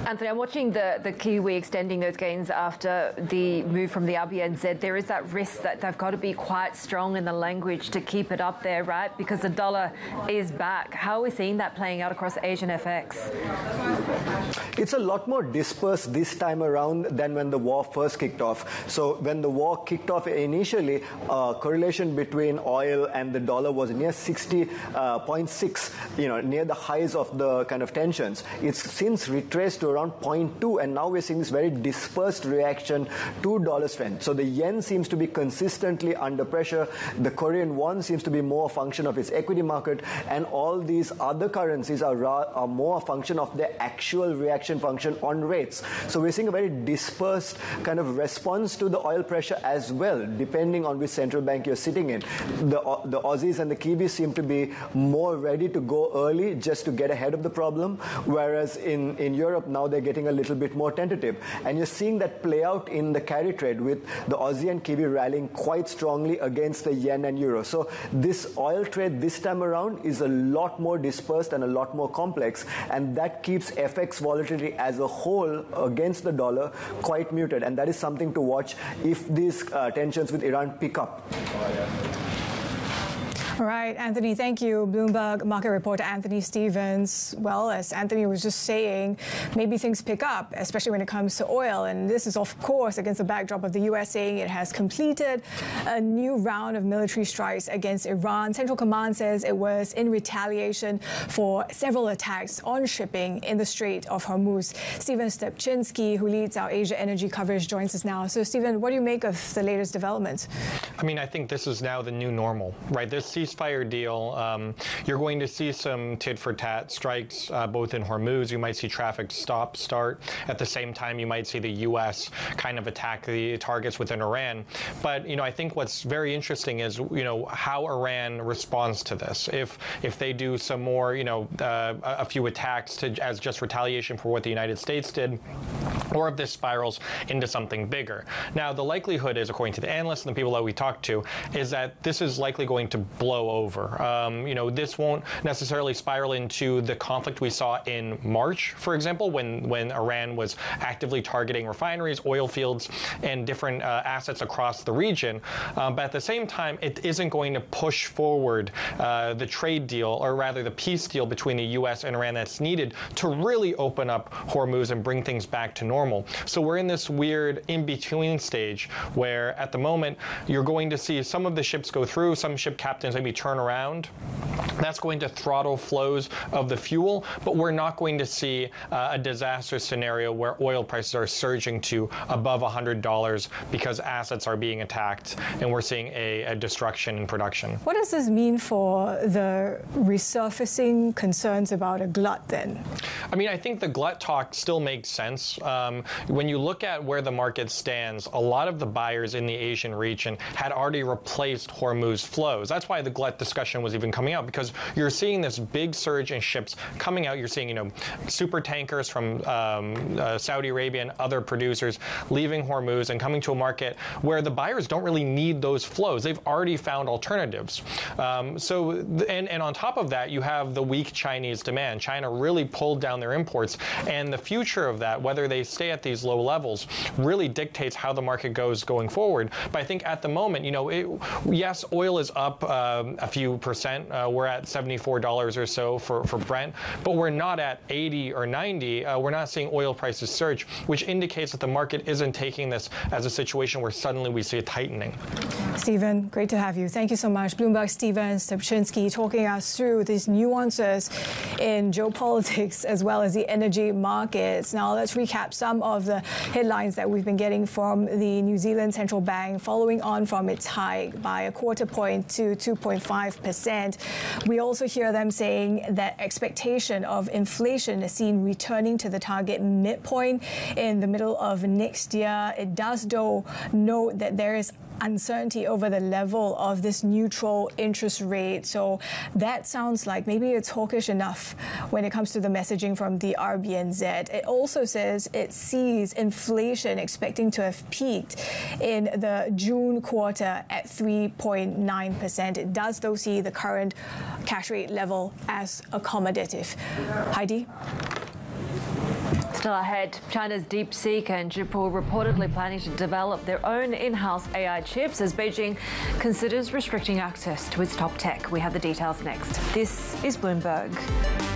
Anthony, I'm watching the Kiwi extending those gains after the move from the RBNZ. There is that risk that they've got to be quite strong in the language to keep it up there, right? Because the dollar is back. How are we seeing that playing out across Asian FX? It's a lot more dispersed this time around than when the war first kicked off. So when the war kicked off initially, correlation between oil and the dollar was near 60.6, near the highs of the kind of tensions. It's since retraced to around 0.2, and now we're seeing this very dispersed reaction to dollar strength. So the yen seems to be consistently under pressure. The Korean won seems to be more a function of its equity market, and all these other currencies are more a function of their actual reaction function on rates. So we're seeing a very dispersed kind of response to the oil pressure as well, depending on which central bank you're sitting in. The Aussies and the Kiwis seem to be more ready to go early just to get ahead of the problem, whereas in Europe now they're getting a little bit more tentative. And you're seeing that play out in the carry trade with the Aussie and Kiwi rallying quite strongly against the yen and euro. So this oil trade this time around is a lot more dispersed and a lot more complex, and that keeps FX volatility as a whole against the dollar quite muted, and that is something to watch if these tensions with Iran pick up. All right, Anthony, thank you. Bloomberg market reporter Anthony Stevens. Well, as Anthony was just saying, maybe things pick up, especially when it comes to oil. And this is, of course, against the backdrop of the U.S. saying it has completed a new round of military strikes against Iran. Central Command says it was in retaliation for several attacks on shipping in the Strait of Hormuz. Stephen Stepchinsky, who leads our Asia energy coverage, joins us now. So, Stephen, what do you make of the latest developments? I mean, I think this is now the new normal, right? This ceasefire deal, you're going to see some tit-for-tat strikes, both in Hormuz. You might see traffic start. At the same time, you might see the U.S. kind of attack the targets within Iran. But, I think what's very interesting is, how Iran responds to this. If they do some more, a few attacks as just retaliation for what the United States did, or if this spirals into something bigger. Now, the likelihood is, according to the analysts and the people that we talked to, is that this is likely going to blow over. This won't necessarily spiral into the conflict we saw in March, for example, when Iran was actively targeting refineries, oil fields, and different assets across the region. But at the same time, it isn't going to push forward the trade deal, or rather the peace deal between the U.S. and Iran that's needed to really open up Hormuz and bring things back to normal. So we're in this weird in-between stage where at the moment you're going to see some of the ships go through, some ship captains maybe turn around. That's going to throttle flows of the fuel, but we're not going to see a disaster scenario where oil prices are surging to above $100 because assets are being attacked and we're seeing a destruction in production. What does this mean for the resurfacing concerns about a glut then? I mean, I think the glut talk still makes sense. When you look at where the market stands, a lot of the buyers in the Asian region had already replaced Hormuz flows. That's why the glut discussion was even coming out, because you're seeing this big surge in ships coming out. You're seeing, super tankers from Saudi Arabia and other producers leaving Hormuz and coming to a market where the buyers don't really need those flows. They've already found alternatives. And on top of that, you have the weak Chinese demand. China really pulled down their imports, and the future of that, whether they stay at these low levels, really dictates how the market goes going forward. But I think at the moment, yes, oil is up a few percent. We're at $74 or so for Brent, but we're not at 80 or 90. We're not seeing oil prices surge, which indicates that the market isn't taking this as a situation where suddenly we see a tightening. Stephen, great to have you. Thank you so much. Bloomberg Stephen Stepchinsky talking us through these nuances in geopolitics as well as the energy markets. Now, let's recap some of the headlines that we've been getting from the New Zealand Central Bank following on from its hike by a quarter point to 2.5%. We also hear them saying that expectation of inflation is seen returning to the target midpoint in the middle of next year. It does, though, note that there is uncertainty over the level of this neutral interest rate. So that sounds like maybe it's hawkish enough when it comes to the messaging from the RBNZ. It also says it sees inflation expecting to have peaked in the June quarter at 3.9%. It does, though, see the current cash rate level as accommodative. Heidi? Still ahead, China's DeepSeek and Zhipu reportedly planning to develop their own in-house AI chips as Beijing considers restricting access to its top tech. We have the details next. This is Bloomberg.